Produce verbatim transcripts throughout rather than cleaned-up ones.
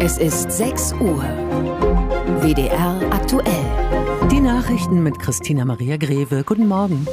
Es ist sechs Uhr. W D R aktuell. Die Nachrichten mit Christina Maria Greve. Guten Morgen.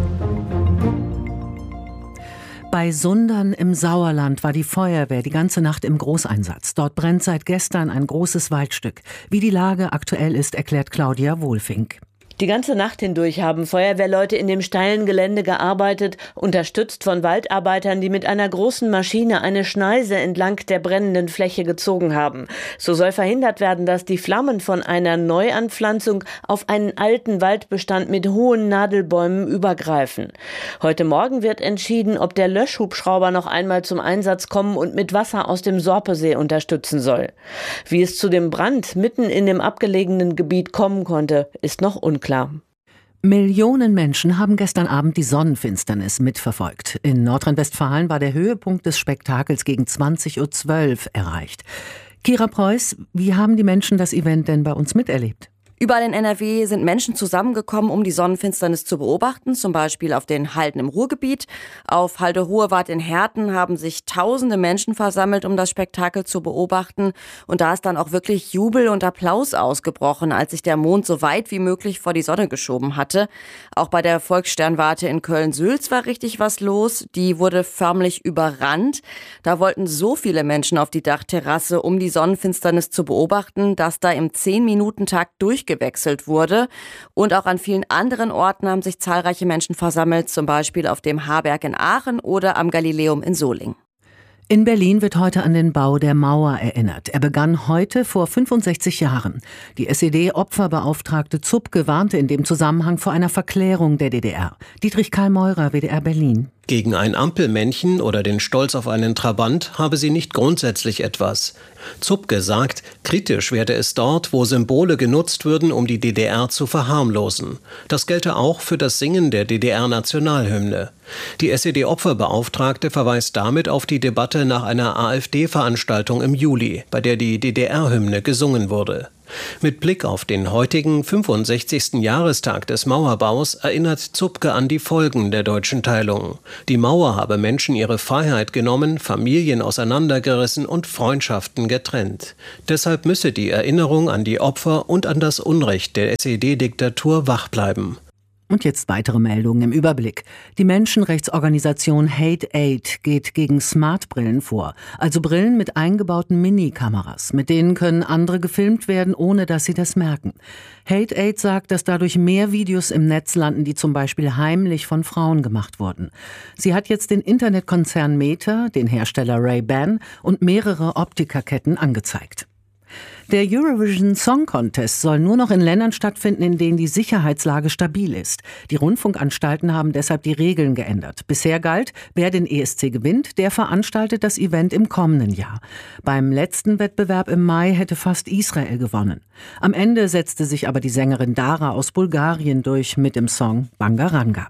Bei Sundern im Sauerland war die Feuerwehr die ganze Nacht im Großeinsatz. Dort brennt seit gestern ein großes Waldstück. Wie die Lage aktuell ist, erklärt Claudia Wohlfink. Die ganze Nacht hindurch haben Feuerwehrleute in dem steilen Gelände gearbeitet, unterstützt von Waldarbeitern, die mit einer großen Maschine eine Schneise entlang der brennenden Fläche gezogen haben. So soll verhindert werden, dass die Flammen von einer Neuanpflanzung auf einen alten Waldbestand mit hohen Nadelbäumen übergreifen. Heute Morgen wird entschieden, ob der Löschhubschrauber noch einmal zum Einsatz kommen und mit Wasser aus dem Sorpesee unterstützen soll. Wie es zu dem Brand mitten in dem abgelegenen Gebiet kommen konnte, ist noch unklar. Klar. Millionen Menschen haben gestern Abend die Sonnenfinsternis mitverfolgt. In Nordrhein-Westfalen war der Höhepunkt des Spektakels gegen zwanzig Uhr zwölf erreicht. Kira Preuß, wie haben die Menschen das Event denn bei uns miterlebt? Überall in N R W sind Menschen zusammengekommen, um die Sonnenfinsternis zu beobachten, zum Beispiel auf den Halden im Ruhrgebiet. Auf Halde Hohewart in Herten haben sich tausende Menschen versammelt, um das Spektakel zu beobachten. Und da ist dann auch wirklich Jubel und Applaus ausgebrochen, als sich der Mond so weit wie möglich vor die Sonne geschoben hatte. Auch bei der Volkssternwarte in Köln-Sülz war richtig was los. Die wurde förmlich überrannt. Da wollten so viele Menschen auf die Dachterrasse, um die Sonnenfinsternis zu beobachten, dass da im zehn-Minuten-Takt durch gewechselt wurde. Und auch an vielen anderen Orten haben sich zahlreiche Menschen versammelt, zum Beispiel auf dem Harberg in Aachen oder am Galileum in Solingen. In Berlin wird heute an den Bau der Mauer erinnert. Er begann heute vor fünfundsechzig Jahren. Die S E D-Opferbeauftragte Zupke warnte in dem Zusammenhang vor einer Verklärung der D D R. Dietrich Karl Meurer, W D R Berlin. Gegen ein Ampelmännchen oder den Stolz auf einen Trabant habe sie nicht grundsätzlich etwas. Zupke sagt, kritisch werde es dort, wo Symbole genutzt würden, um die D D R zu verharmlosen. Das gelte auch für das Singen der D D R-Nationalhymne. Die S E D-Opferbeauftragte verweist damit auf die Debatte nach einer AfD-Veranstaltung im Juli, bei der die D D R-Hymne gesungen wurde. Mit Blick auf den heutigen fünfundsechzigsten Jahrestag des Mauerbaus erinnert Zupke an die Folgen der deutschen Teilung. Die Mauer habe Menschen ihre Freiheit genommen, Familien auseinandergerissen und Freundschaften getrennt. Deshalb müsse die Erinnerung an die Opfer und an das Unrecht der S E D-Diktatur wach bleiben. Und jetzt weitere Meldungen im Überblick. Die Menschenrechtsorganisation Hate Aid geht gegen Smartbrillen vor, also Brillen mit eingebauten Mini-Kameras. Mit denen können andere gefilmt werden, ohne dass sie das merken. Hate Aid sagt, dass dadurch mehr Videos im Netz landen, die zum Beispiel heimlich von Frauen gemacht wurden. Sie hat jetzt den Internetkonzern Meta, den Hersteller Ray-Ban und mehrere Optikerketten angezeigt. Der Eurovision Song Contest soll nur noch in Ländern stattfinden, in denen die Sicherheitslage stabil ist. Die Rundfunkanstalten haben deshalb die Regeln geändert. Bisher galt, wer den E S C gewinnt, der veranstaltet das Event im kommenden Jahr. Beim letzten Wettbewerb im Mai hätte fast Israel gewonnen. Am Ende setzte sich aber die Sängerin Dara aus Bulgarien durch mit dem Song Bangaranga.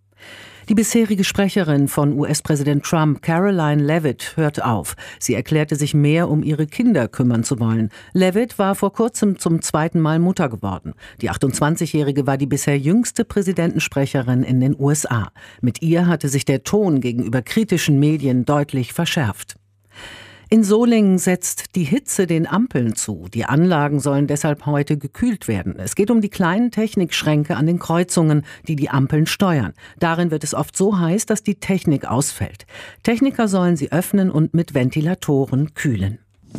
Die bisherige Sprecherin von U S-Präsident Trump, Caroline Leavitt, hört auf. Sie erklärte sich mehr um ihre Kinder kümmern zu wollen. Leavitt war vor kurzem zum zweiten Mal Mutter geworden. Die achtundzwanzigjährige war die bisher jüngste Präsidentensprecherin in den U S A. Mit ihr hatte sich der Ton gegenüber kritischen Medien deutlich verschärft. In Solingen setzt die Hitze den Ampeln zu. Die Anlagen sollen deshalb heute gekühlt werden. Es geht um die kleinen Technikschränke an den Kreuzungen, die die Ampeln steuern. Darin wird es oft so heiß, dass die Technik ausfällt. Techniker sollen sie öffnen und mit Ventilatoren kühlen.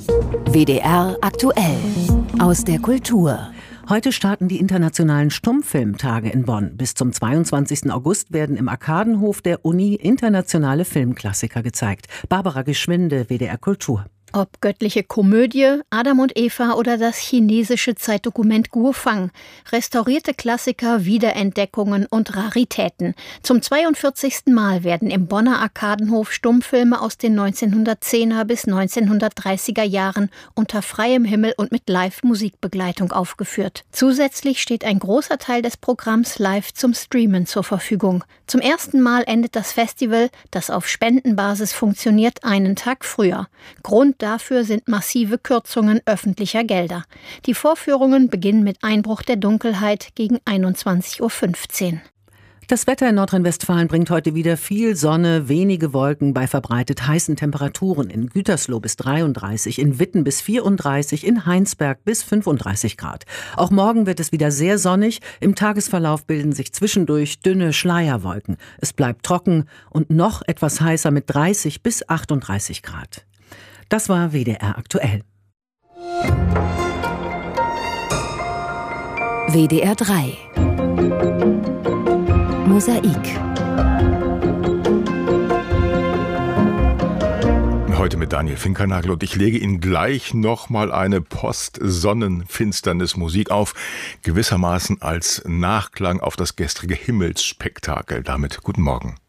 W D R aktuell. Aus der Kultur. Heute starten die internationalen Stummfilmtage in Bonn. Bis zum zweiundzwanzigsten August werden im Arkadenhof der Uni internationale Filmklassiker gezeigt. Barbara Geschwinde, W D R Kultur. Ob göttliche Komödie, Adam und Eva oder das chinesische Zeitdokument Guofang. Restaurierte Klassiker, Wiederentdeckungen und Raritäten. Zum zweiundvierzigsten Mal werden im Bonner Arkadenhof Stummfilme aus den neunzehnhundertzehner bis neunzehnhundertdreißiger Jahren unter freiem Himmel und mit Live-Musikbegleitung aufgeführt. Zusätzlich steht ein großer Teil des Programms live zum Streamen zur Verfügung. Zum ersten Mal endet das Festival, das auf Spendenbasis funktioniert, einen Tag früher. Grund dafür sind massive Kürzungen öffentlicher Gelder. Die Vorführungen beginnen mit Einbruch der Dunkelheit gegen einundzwanzig Uhr fünfzehn. Das Wetter in Nordrhein-Westfalen bringt heute wieder viel Sonne, wenige Wolken bei verbreitet heißen Temperaturen. In Gütersloh bis dreiunddreißig, in Witten bis vierunddreißig, in Heinsberg bis fünfunddreißig Grad. Auch morgen wird es wieder sehr sonnig. Im Tagesverlauf bilden sich zwischendurch dünne Schleierwolken. Es bleibt trocken und noch etwas heißer mit dreißig bis achtunddreißig Grad. Das war W D R aktuell. W D R drei Mosaik. Heute mit Daniel Finkernagel und ich lege Ihnen gleich nochmal eine Post-Sonnenfinsternis-Musik auf, gewissermaßen als Nachklang auf das gestrige Himmelsspektakel. Damit guten Morgen.